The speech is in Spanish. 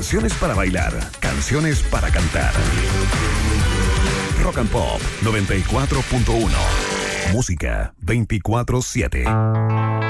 Canciones para bailar, canciones para cantar. Rock and Pop 94.1. Música 24/7.